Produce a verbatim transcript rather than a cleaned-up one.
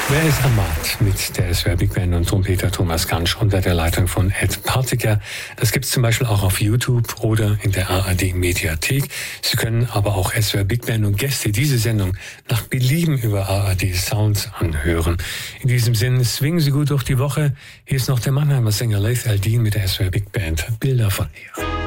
Wer ist am Markt mit der S W R Big Band und Trompeter Thomas Gansch unter der Leitung von Ed Partiker? Das gibt's zum Beispiel auch auf YouTube oder in der A R D Mediathek. Sie können aber auch S W R Big Band und Gäste diese Sendung nach Belieben über A R D Sound anhören. In diesem Sinne swingen Sie gut durch die Woche. Hier ist noch der Mannheimer Sänger Laith Al-Deen mit der S W R Big Band. Bilder von ihr.